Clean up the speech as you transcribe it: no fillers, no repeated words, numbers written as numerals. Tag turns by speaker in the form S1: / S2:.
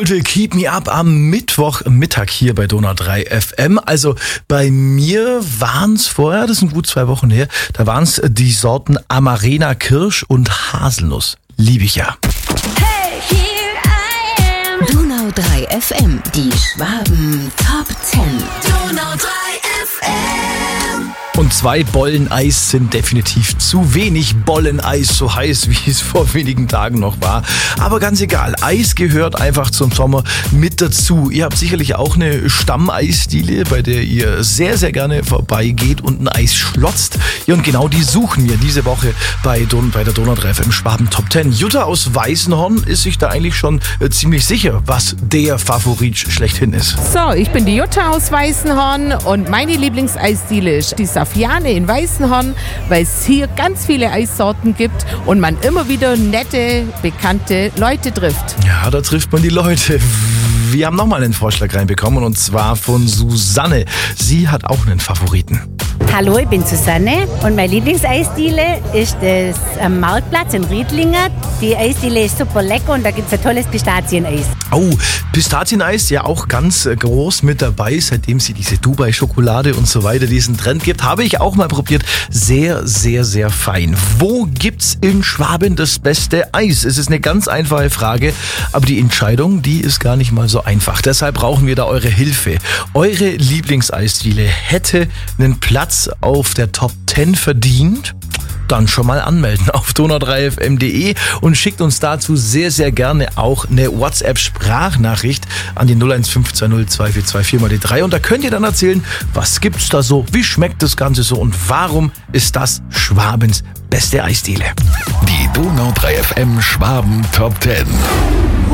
S1: Keep Me Up am Mittwochmittag hier bei Donau 3 FM. Also bei mir waren es vorher, das sind gut 2 Wochen her, da waren es die Sorten Amarena Kirsch und Haselnuss. Liebe ich ja.
S2: Hey, here I am.
S3: Donau 3 FM, die Schwaben Top 10.
S2: Donau 3 FM.
S1: Und 2 Bollen Eis sind definitiv zu wenig Bolleneis, so heiß wie es vor wenigen Tagen noch war. Aber ganz egal, Eis gehört einfach zum Sommer mit dazu. Ihr habt sicherlich auch eine Stammeisdiele, bei der ihr sehr, sehr gerne vorbeigeht und ein Eis schlotzt. Ja, und genau die suchen wir diese Woche bei der Donau 3 FM Schwaben Top 10. Jutta aus Weißenhorn ist sich da eigentlich schon ziemlich sicher, was der Favorit schlechthin ist.
S4: So, ich bin die Jutta aus Weißenhorn und meine Lieblingseisdiele ist die Safiane in Weißenhorn, weil es hier ganz viele Eissorten gibt und man immer wieder nette, bekannte Leute trifft.
S1: Ja, da trifft man die Leute. Wir haben nochmal einen Vorschlag reinbekommen und zwar von Susanne. Sie hat auch einen Favoriten.
S5: Hallo, ich bin Susanne und meine Lieblingseisdiele ist das am Marktplatz in Riedlinger. Die Eisdiele ist super lecker und da gibt es ein tolles Pistazieneis.
S1: Oh, Pistazieneis ja auch ganz groß mit dabei, seitdem sie diese Dubai-Schokolade und so weiter diesen Trend gibt. Habe ich auch mal probiert. Sehr, sehr, sehr fein. Wo gibt's in Schwaben das beste Eis? Es ist eine ganz einfache Frage, aber die Entscheidung, die ist gar nicht mal so einfach. Deshalb brauchen wir da eure Hilfe. Eure Lieblingseisdiele hätte einen Platz auf der Top 10 verdient? Dann schon mal anmelden auf donau3fm.de und schickt uns dazu sehr, sehr gerne auch eine WhatsApp-Sprachnachricht an die 01520 2424 mal die 3. Und da könnt ihr dann erzählen, was gibt's da so, wie schmeckt das Ganze so und warum ist das Schwabens beste Eisdiele.
S6: Die Donau 3 FM Schwaben Top 10.